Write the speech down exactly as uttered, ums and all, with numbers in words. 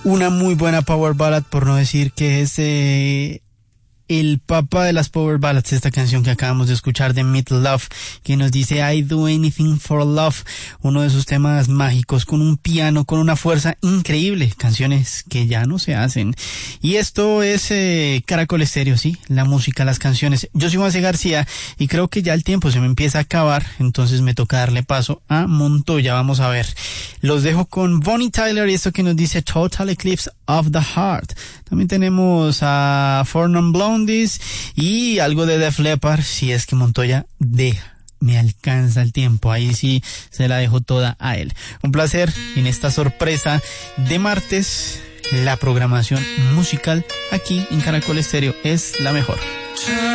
Una muy buena power ballad, por no decir que es eh, el papá de las power ballads, esta canción que acabamos de escuchar de Meat Love, que nos dice I do anything for love, uno de sus temas mágicos, con un piano, con una fuerza increíble, canciones que ya no se hacen. Y esto es eh, Caracol Estéreo, sí, la música, las canciones. Yo soy Juan C. García y creo que ya el tiempo se me empieza a acabar, entonces me toca darle paso a Montoya. Vamos a ver, los dejo con Bonnie Tyler y esto que nos dice Total Eclipse of the Heart. También tenemos a Four Non Blondies y algo de Def Leppard, si es que Montoya deja, me alcanza el tiempo, ahí sí se la dejo toda a él. Un placer en esta sorpresa de martes. La programación musical aquí en Caracol Estéreo es la mejor.